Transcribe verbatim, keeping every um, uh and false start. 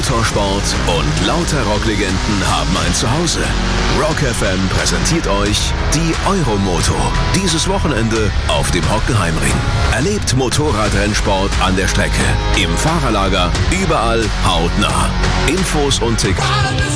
Motorsport und lauter Rocklegenden haben ein Zuhause. Rock F M präsentiert euch die Euromoto. Dieses Wochenende auf dem Hockenheimring. Erlebt Motorradrennsport an der Strecke, im Fahrerlager, überall hautnah. Infos und Tickets